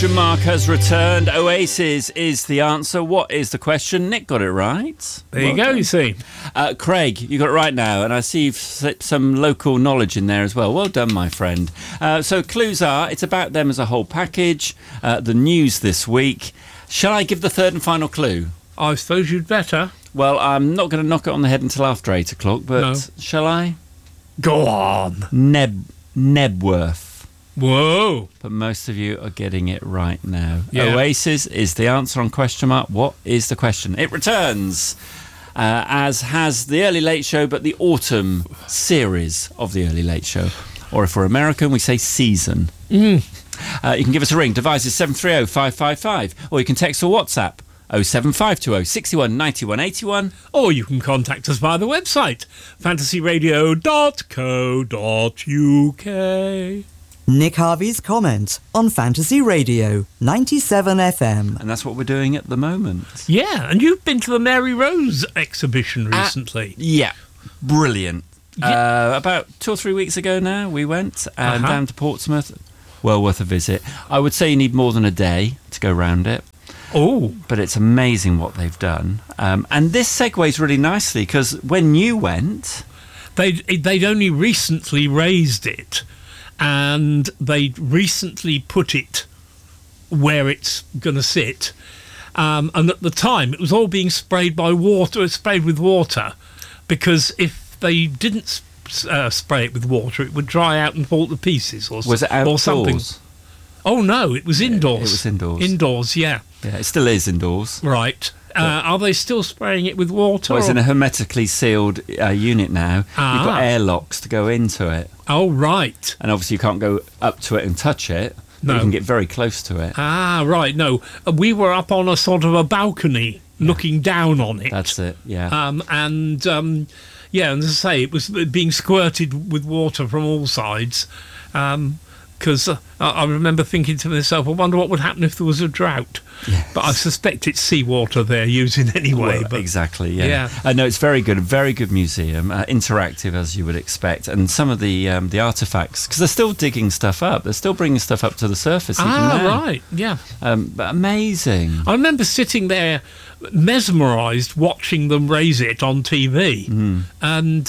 Mark has returned. Oasis is the answer. What is the question? Nick got it right. There you go, you see. Craig, you got it right now, and I see you've slipped some local knowledge in there as well. Well done, my friend. So clues are, it's about them as a whole package, the news this week. Shall I give the third and final clue? I suppose you'd better. Well, I'm not going to knock it on the head until after 8 o'clock, but No. shall I? Go on. Nebworth. Whoa. But most of you are getting it right now. Yeah. Oasis is the answer on question mark. What is the question? It returns, as has the Early Late Show, but the autumn series of the Early Late Show. Or if we're American, we say season. You can give us a ring. Devices 730 555. Or you can text or WhatsApp 07520 61 91 81. Or you can contact us via the website, fantasyradio.co.uk. Nick Harvey's comment on Fantasy Radio 97 FM. And that's what we're doing at the moment. Yeah, and you've been to the Mary Rose exhibition recently. Yeah, brilliant. Yeah. About 2 or 3 weeks ago now, we went down to Portsmouth. Well worth a visit. I would say you need more than a day to go round it. Oh. But it's amazing what they've done. And this segues really nicely, because when you went... They'd only recently raised it, and they'd recently put it where it's going to sit. And at the time, it was all being sprayed with water, because if they didn't spray it with water, it would dry out and fall to pieces or something. Was it outdoors? Or something. Oh, no, it was indoors. It was indoors. Indoors, yeah. Yeah, it still is indoors. Right. Are they still spraying it with water? Well, it's in a hermetically sealed unit now. You've got airlocks to go into it. Oh, right. And obviously you can't go up to it and touch it. No. But you can get very close to it. Ah, right. No, we were up on a sort of a balcony looking down on it. That's it, yeah. And as I say, it was being squirted with water from all sides. Because I remember thinking to myself, I wonder what would happen if there was a drought. Yes. But I suspect it's seawater they're using anyway. Well, exactly, yeah. No, it's very good museum, interactive as you would expect. And some of the artefacts, because they're still digging stuff up, they're still bringing stuff up to the surface even now. Right, yeah. But amazing. I remember sitting there mesmerised watching them raise it on TV. And,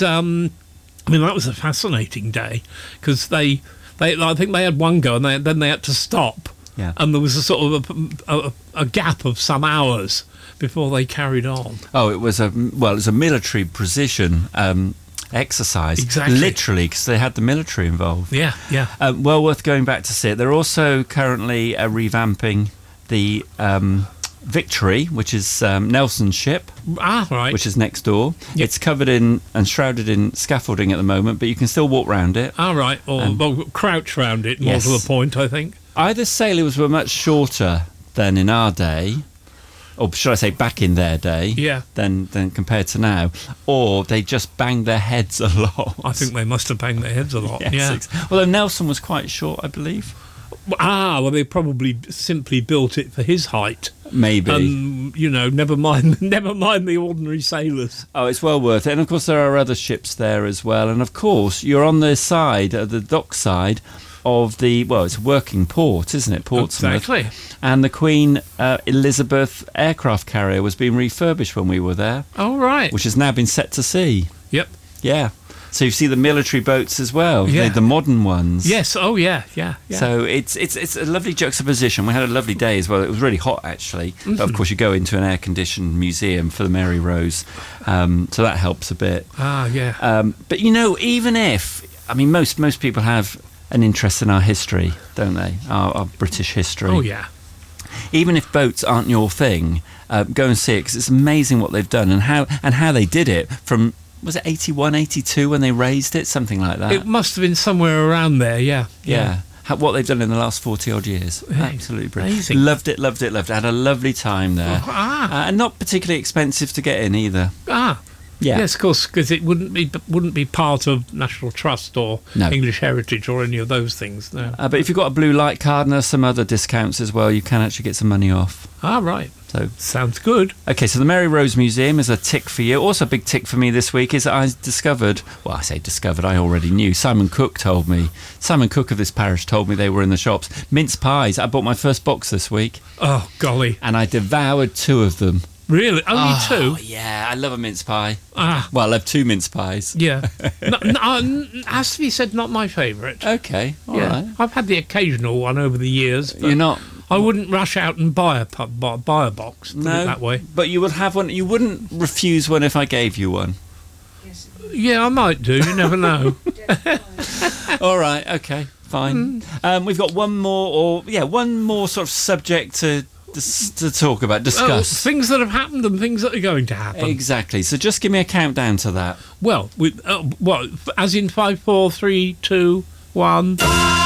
that was a fascinating day, because I think they had one go and then they had to stop. Yeah. And there was a sort of a gap of some hours before they carried on. Oh, it was a military precision exercise. Exactly. Literally, because they had the military involved. Yeah, yeah. Well worth going back to see it. They're also currently revamping the Victory, which is Nelson's ship. Ah, right. Which is next door. Yep. It's covered in and shrouded in scaffolding at the moment, but you can still walk round it. Ah, right. Or crouch round it, more to the point, I think. Either sailors were much shorter than in our day, or should I say back in their day, than compared to now, or they just banged their heads a lot. I think they must have banged their heads a lot, yes, Although Nelson was quite short, I believe. Well, they probably simply built it for his height. Maybe. Never mind the ordinary sailors. Oh, it's well worth it. And, of course, there are other ships there as well. And, of course, you're on the side, the dock side of it's a working port, isn't it? Portsmouth. Exactly. And the Queen Elizabeth aircraft carrier was being refurbished when we were there. Oh, right. Which has now been set to sea. Yep. Yeah. So you see the military boats as well, yeah. the modern ones. Yes, oh yeah. So it's a lovely juxtaposition. We had a lovely day as well. It was really hot, actually. But of course, you go into an air-conditioned museum for the Mary Rose, so that helps a bit. Ah, yeah. But even if, most people have an interest in our history, don't they? Our British history. Oh yeah. Even if boats aren't your thing, go and see it, because it's amazing what they've done and how they did it from. Was it 81, 82 when they raised it? Something like that. It must have been somewhere around there, yeah. What they've done in the last 40-odd years. Absolutely brilliant. Amazing. Loved it. Had a lovely time there. And not particularly expensive to get in either. Yeah. Yes, of course, because it wouldn't be part of National Trust or No. English Heritage or any of those things. No. But if you've got a blue light card and there's some other discounts as well, you can actually get some money off. Ah, right. So, Sounds good. okay, so the Mary Rose Museum is a tick for you. Also a big tick for me this week is that I I already knew. Simon Cook told me. Simon Cook of this parish told me they were in the shops. Mince pies. I bought my first box this week Oh, golly. and I devoured 2 of them. Really? Only Oh, 2? yeah, I love a mince pie. Ah, Well, I love 2 mince pies. yeah. Has to be said, not my favourite. Okay, all Yeah. right. I've had the occasional one over the years. But You're not... I wouldn't rush out and buy a box, put it that way. But you would have one. You wouldn't refuse one if I gave you one. Yeah, I might do. You never know. All right, okay, fine. We've got one more sort of subject to talk about, Oh, discuss. things that have happened and things that are going to happen. Exactly. So just give me a countdown to that. Well, as in 5, 4, 3, 2, 1.